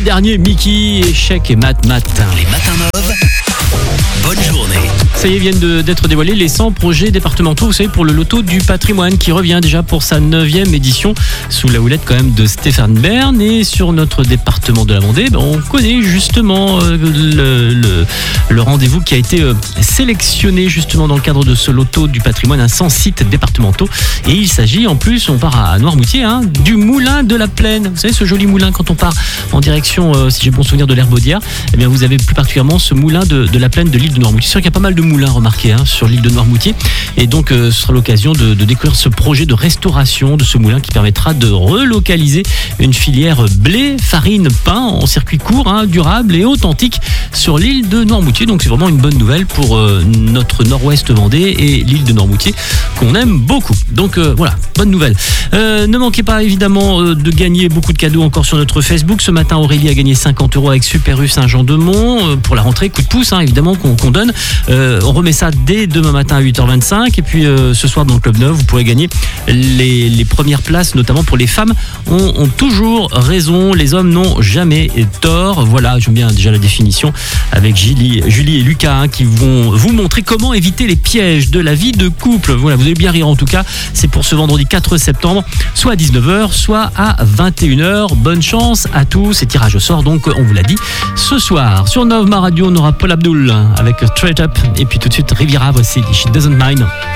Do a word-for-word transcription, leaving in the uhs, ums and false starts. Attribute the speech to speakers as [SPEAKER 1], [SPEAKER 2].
[SPEAKER 1] dernier, Mickey, Échec et Mat Mat.
[SPEAKER 2] Les matins Mauve, bonne journée.
[SPEAKER 1] Ça y est, viennent de- d'être dévoilés les cent projets départementaux, vous savez, pour le loto du patrimoine qui revient déjà pour sa neuvième édition sous la houlette quand même de Stéphane Bern. Et sur notre département de la Vendée, ben, on connaît justement euh, le, le- le rendez-vous qui a été euh, sélectionné justement dans le cadre de ce loto du patrimoine, un cent sites départementaux. Et il s'agit en plus, on part à Noirmoutier, hein, du moulin de la Plaine. Vous savez, ce joli moulin quand on part en direction, euh, si j'ai bon souvenir, de l'Herbaudière, eh bien vous avez plus particulièrement ce moulin de, de la Plaine de l'île de Noirmoutier. C'est sûr qu'il y a pas mal de moulins remarqués hein, sur l'île de Noirmoutier. Et donc euh, ce sera l'occasion de, de découvrir ce projet de restauration de ce moulin qui permettra de relocaliser une filière blé, farine, pain en circuit court, hein, durable et authentique sur l'île de Noirmoutier. Donc c'est vraiment une bonne nouvelle pour euh, notre nord-ouest Vendée et l'île de Noirmoutier qu'on aime beaucoup. Donc euh, voilà, bonne nouvelle. Euh, ne manquez pas évidemment euh, de gagner beaucoup de cadeaux encore sur notre Facebook. Ce matin, Aurélie a gagné cinquante euros avec Super U Saint-Jean-de-Mont euh, pour la rentrée. Coup de pouce, hein, évidemment, qu'on qu'on donne. Euh, on remet ça dès demain matin à huit heures vingt-cinq. Et puis euh, ce soir dans le Club neuf, vous pourrez gagner les, les premières places, notamment pour les femmes ont, ont toujours raison. Les hommes n'ont jamais tort. Voilà, j'aime bien déjà la définition avec Julie, Julie et Lucas hein, qui vont vous montrer comment éviter les pièges de la vie de couple. Voilà, vous allez bien rire en tout cas. C'est pour ce vendredi quatre septembre, soit à dix-neuf heures, soit à vingt et une heures. Bonne chance à tous. Et tirage au sort, donc, on vous l'a dit, ce soir. Sur Nova Radio, on aura Paul Abdul avec Straight Up. Et puis tout de suite, Riviera, voici She Doesn't Mind.